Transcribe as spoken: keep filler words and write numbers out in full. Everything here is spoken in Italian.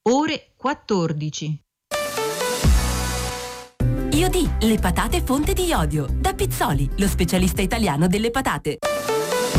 ore quattordici. Iodì, le patate fonte di iodio. Da Pizzoli, lo specialista italiano delle patate.